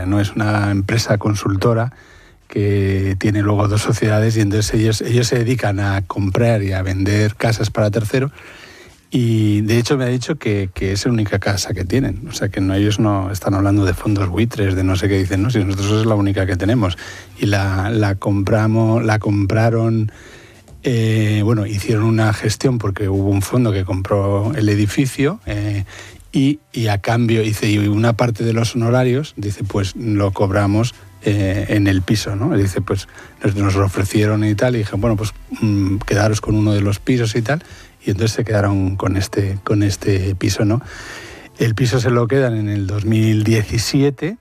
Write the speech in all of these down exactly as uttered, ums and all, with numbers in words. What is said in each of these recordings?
¿no? Es una empresa consultora que tiene luego dos sociedades y entonces ellos, ellos se dedican a comprar y a vender casas para terceros. Y de hecho me ha dicho que, que es la única casa que tienen. O sea, que no, ellos no están hablando de fondos buitres, de no sé qué dicen, no, si nosotros es la única que tenemos. Y la, la compramos, la compraron, eh, bueno, hicieron una gestión porque hubo un fondo que compró el edificio eh, y, y a cambio, dice, y una parte de los honorarios, dice, pues lo cobramos eh, en el piso, ¿no? Dice, pues nos, nos lo ofrecieron y tal, y dije, bueno, pues mmm, quedaros con uno de los pisos y tal. Y entonces se quedaron con este, con este piso, ¿no? El piso se lo quedan en el dos mil diecisiete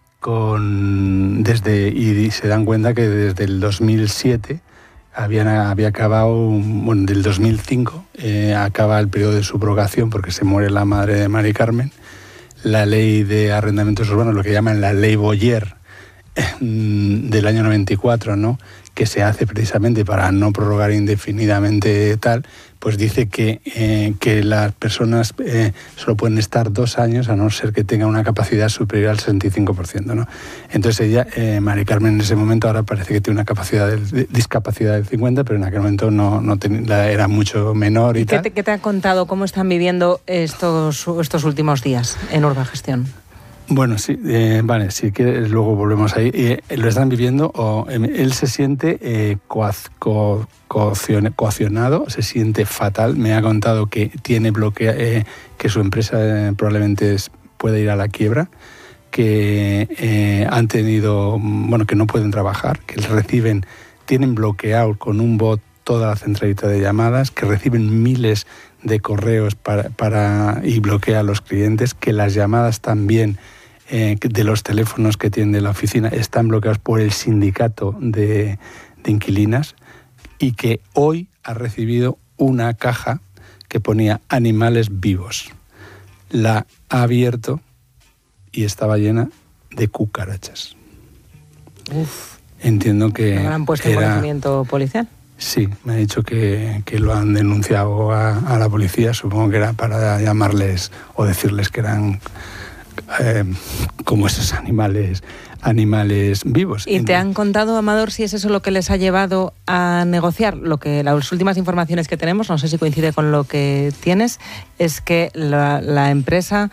con, desde, y se dan cuenta que desde el dos mil siete habían, había acabado, bueno, del dos mil cinco eh, acaba el periodo de subrogación porque se muere la madre de Mari Carmen. La ley de arrendamientos urbanos, lo que llaman la ley Boyer del año noventa y cuatro, ¿no? Que se hace precisamente para no prorrogar indefinidamente tal, pues dice que, eh, que las personas eh, solo pueden estar dos años a no ser que tengan una capacidad superior al sesenta y cinco por ciento, ¿no? Entonces ella, eh, Mari Carmen, en ese momento ahora parece que tiene una capacidad de, de, discapacidad del cincuenta, pero en aquel momento no, no tenía, era mucho menor y, ¿Y tal. ¿Qué te, qué te ha contado? ¿Cómo están viviendo estos, estos últimos días en Urbagestión? Bueno, sí, eh, vale, si quieres luego volvemos ahí. Eh, lo están viviendo, o eh, él se siente eh, coaz, co, coaccion, coaccionado, se siente fatal. Me ha contado que tiene bloquea, eh, que su empresa eh, probablemente es, puede ir a la quiebra, que eh, han tenido, bueno, que no pueden trabajar, que reciben, tienen bloqueado con un bot toda la centralita de llamadas, que reciben miles de correos para, para y bloquea a los clientes, que las llamadas también Eh, de los teléfonos que tiene la oficina están bloqueados por el sindicato de, de inquilinas, y que hoy ha recibido una caja que ponía animales vivos. La ha abierto y estaba llena de cucarachas. Uf. Entiendo que ¿Lo habrán puesto era, en conocimiento policial? Sí, me ha dicho que, que lo han denunciado a, a la policía, supongo que era para llamarles o decirles que eran Eh, como esos animales animales vivos. ¿Y te han contado, Amador, si es eso lo que les ha llevado a negociar? Lo que las últimas informaciones que tenemos, no sé si coincide con lo que tienes, es que la, la empresa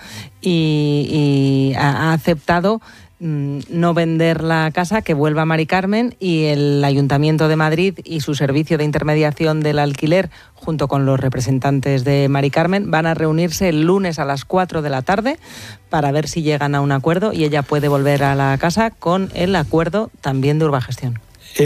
y, y ha aceptado no vender la casa, que vuelva a Mari Carmen, y el Ayuntamiento de Madrid y su servicio de intermediación del alquiler, junto con los representantes de Mari Carmen, van a reunirse el lunes a las cuatro de la tarde para ver si llegan a un acuerdo y ella puede volver a la casa con el acuerdo también de Urbagestión.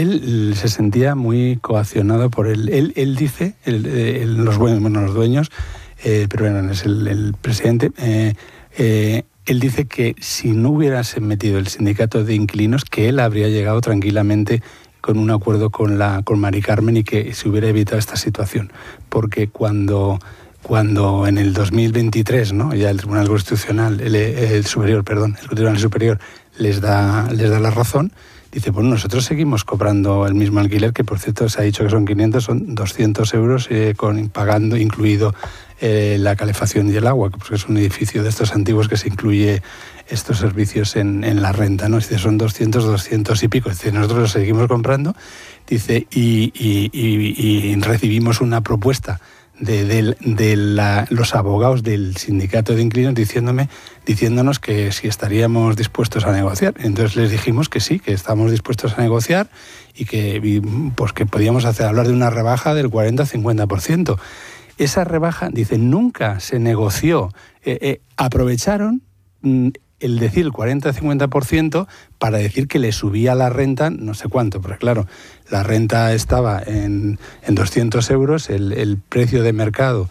Él se sentía muy coaccionado por él. Él, él dice, el, el, los, bueno, los dueños, eh, pero bueno, es el, el presidente, eh, eh, él dice que si no hubiérase metido el sindicato de inquilinos, que él habría llegado tranquilamente con un acuerdo con la con Mari Carmen y que se hubiera evitado esta situación. Porque cuando, cuando en el dos mil veintitrés, ¿no?, ya el Tribunal Constitucional, el, el superior, perdón, el Tribunal Superior les da, les da la razón, dice, bueno, nosotros seguimos cobrando el mismo alquiler, que por cierto se ha dicho que son quinientos, son doscientos euros, eh, con, pagando incluido eh, la calefacción y el agua, porque es un edificio de estos antiguos que se incluye estos servicios en, en la renta, ¿no? Dice, son doscientos, doscientos y pico. Dice, nosotros los seguimos comprando, dice, y, y, y, y recibimos una propuesta de, de, de la, los abogados del sindicato de inquilinos diciéndome, diciéndonos que si estaríamos dispuestos a negociar. Entonces les dijimos que sí, que estamos dispuestos a negociar y que, pues, que podíamos hacer, hablar de una rebaja del cuarenta a cincuenta por ciento. Esa rebaja, dice, nunca se negoció. Eh, eh, aprovecharon mm, el decir el cuarenta a cincuenta por ciento para decir que le subía la renta no sé cuánto, porque claro, la renta estaba en, en doscientos euros, el, el precio de mercado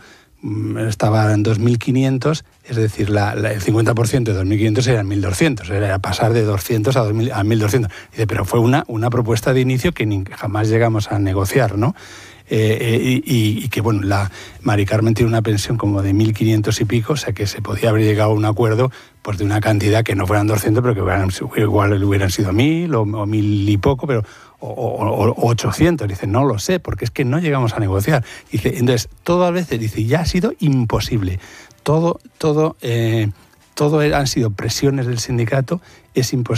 estaba en dos mil quinientos, es decir, la, la, el cincuenta por ciento de dos mil quinientos era mil doscientos, era pasar de doscientos a, dos mil, a mil doscientos. Dice, pero fue una, una propuesta de inicio que ni, jamás llegamos a negociar, ¿no? Eh, eh, y, y que, bueno, la Mari Carmen tiene una pensión como de mil quinientos y pico, o sea que se podía haber llegado a un acuerdo pues de una cantidad que no fueran doscientos, pero que hubieran, igual hubieran sido mil o, o mil y poco, pero o, o, o ochocientos. Dice, no lo sé, porque es que no llegamos a negociar. Dice, entonces, todo a veces, dice, ya ha sido imposible. Todo, todo, eh, todo han sido presiones del sindicato, es imposible.